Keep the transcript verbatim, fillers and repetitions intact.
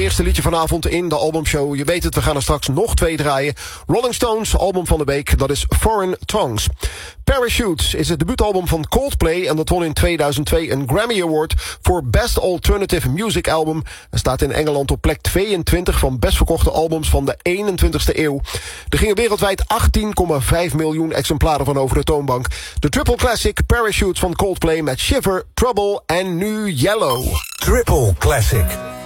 Eerste liedje vanavond in de albumshow. Je weet het, we gaan er straks nog twee draaien. Rolling Stones, album van de week, dat is Foreign Tongues. Parachutes is het debuutalbum van Coldplay en dat won in tweeduizend twee een Grammy Award voor Best Alternative Music Album. En staat in Engeland op plek tweeëntwintig van best verkochte albums van de eenentwintigste eeuw. Er gingen wereldwijd achttien komma vijf miljoen exemplaren van over de toonbank. De triple classic Parachutes van Coldplay met Shiver, Trouble en nu Yellow. Triple Classic.